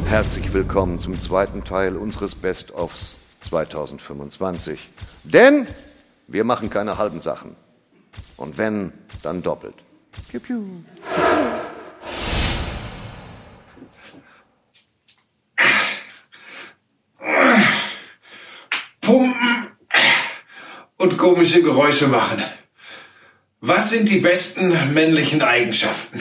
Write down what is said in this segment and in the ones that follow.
Herzlich willkommen zum zweiten Teil unseres Best-ofs 2025. Denn wir machen keine halben Sachen. Und wenn, dann doppelt. Piu, piu. Pumpen und komische Geräusche machen. Was sind die besten männlichen Eigenschaften?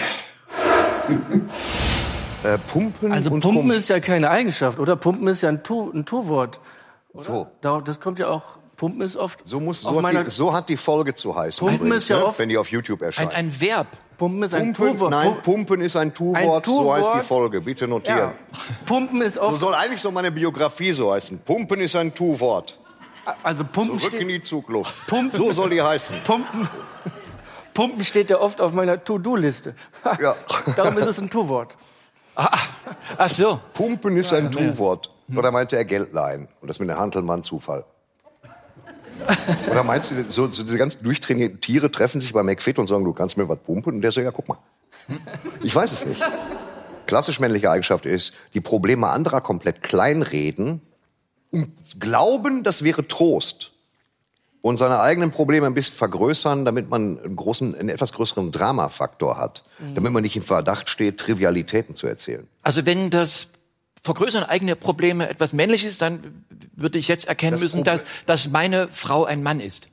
Pumpen Also und Pumpen ist ja keine Eigenschaft, oder? Pumpen ist ja ein Tu-Wort. So. Das kommt ja auch, Pumpen ist oft So hat die Folge zu heißen. Pumpen übrigens, ist ja oft wenn die auf YouTube erscheint. Ein Verb. Pumpen ist ein Tu-Wort. Nein, Pumpen ist ein Tu-Wort, so heißt die Folge. Bitte notieren. Ja. Pumpen ist So oft, soll eigentlich so meine Biografie so heißen. Pumpen ist ein Tu-Wort. also Pumpen Zurück in steht, die Zugluft. So soll die heißen. Pumpen steht ja oft auf meiner To-Do-Liste. Ja. Darum ist es ein Tu-Wort. Ach so. Pumpen ist ein Tu-Wort. Oder meinte er Geld leihen? Und das mit der Hantel war ein Zufall. Oder meinst du, so diese ganzen durchtrainierten Tiere treffen sich bei McFit und sagen, du kannst mir was pumpen? Und der so, ja, guck mal. Ich weiß es nicht. Klassisch männliche Eigenschaft ist, die Probleme anderer komplett kleinreden und glauben, das wäre Trost. Und seine eigenen Probleme ein bisschen vergrößern, damit man einen etwas größeren Dramafaktor hat. Damit man nicht im Verdacht steht, Trivialitäten zu erzählen. Also wenn das Vergrößern eigener Probleme etwas männlich ist, dann würde ich jetzt erkennen müssen, dass meine Frau ein Mann ist.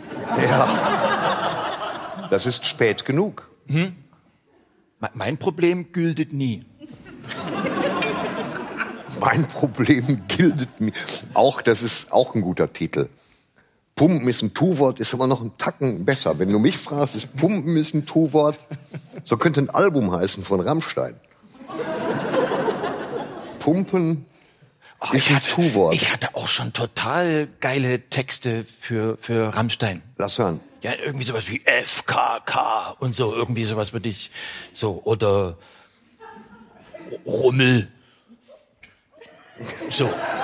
Ja. Das ist spät genug. Mein Problem gültet nie. Mein Problem gildet mir. Das ist auch ein guter Titel. Pumpen ist ein Tu-Wort, ist aber noch ein Tacken besser. Wenn du mich fragst, ist Pumpen ist ein Tu-Wort. So könnte ein Album heißen von Rammstein. Pumpen ist ein Tu-Wort. Ich hatte auch schon total geile Texte für Rammstein. Lass hören. Ja, irgendwie sowas wie FKK und so, irgendwie sowas würde ich so, oder Rummel. So.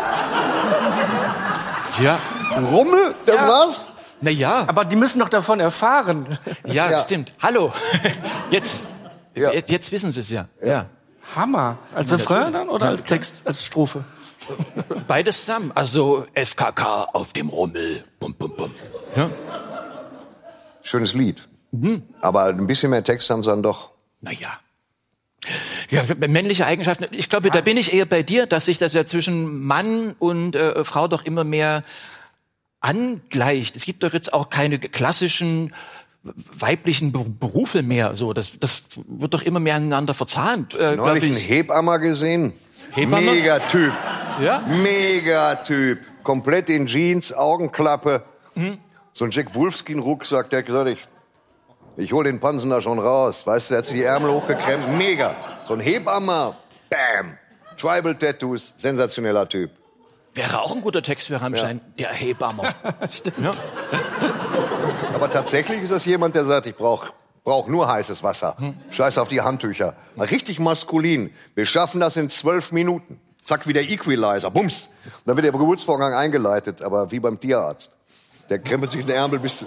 Ja. Rummel? Das war's? Na ja. Aber die müssen doch davon erfahren. Ja, stimmt. Hallo. Jetzt wissen Sie es ja. Ja. Hammer. Als Refrain dann oder als Text, als Strophe? Beides zusammen. Also FKK auf dem Rummel. Bum, bum, bum. Ja. Schönes Lied. Aber ein bisschen mehr Text haben sie dann doch. Naja. Ja, männliche Eigenschaften. Ich glaube, da bin ich eher bei dir, dass sich das ja zwischen Mann und Frau doch immer mehr angleicht. Es gibt doch jetzt auch keine klassischen weiblichen Berufe mehr. So, das wird doch immer mehr aneinander verzahnt. Neulich einen Hebammer gesehen. Hebammer? Megatyp. Ja? Megatyp. Komplett in Jeans, Augenklappe. So ein Jack Wolfskin-Rucksack, der hat gesagt, ich hol den Pansen da schon raus. Weißt du, der hat sich die Ärmel hochgekrempelt. Mega. So ein Hebammer. Bam. Tribal-Tattoos. Sensationeller Typ. Wäre auch ein guter Text für Rammstein. Ja. Der Hebammer. Stimmt. Ja. Aber tatsächlich ist das jemand, der sagt, ich brauch nur heißes Wasser. Scheiß auf die Handtücher. Mal richtig maskulin. Wir schaffen das in 12 Minuten. Zack, wie der Equalizer. Bums. Und dann wird der Geburtsvorgang eingeleitet, aber wie beim Tierarzt. Der krempelt sich den Ärmel bis...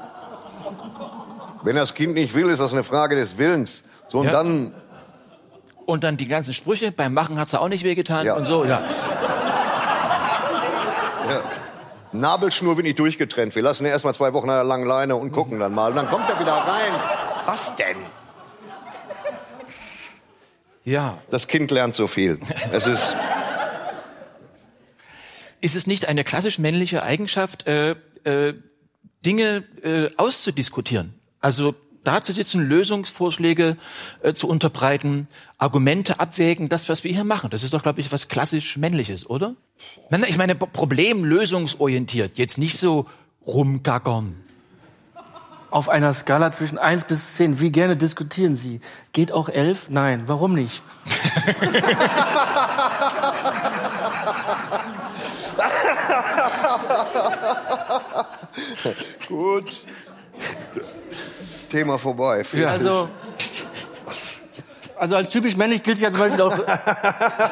Wenn das Kind nicht will, ist das eine Frage des Willens. So, und dann... Und dann die ganzen Sprüche. Beim Machen hat's auch nicht wehgetan Ja. und so. Ja. Ja. Nabelschnur wird nicht durchgetrennt. Wir lassen ihn erst mal 2 Wochen an der langen Leine und gucken dann mal. Und dann kommt er wieder rein. Was denn? Ja. Das Kind lernt so viel. Es ist... Ist es nicht eine klassisch männliche Eigenschaft, Dinge auszudiskutieren? Also da zu sitzen, Lösungsvorschläge zu unterbreiten, Argumente abwägen, das, was wir hier machen. Das ist doch, glaube ich, was klassisch Männliches, oder? Nein, ich meine, problemlösungsorientiert, jetzt nicht so rumgackern. Auf einer Skala zwischen 1 bis 10, wie gerne diskutieren Sie? Geht auch 11? Nein. Warum nicht? Gut. Thema vorbei. Also als typisch männlich gilt ja zum Beispiel auch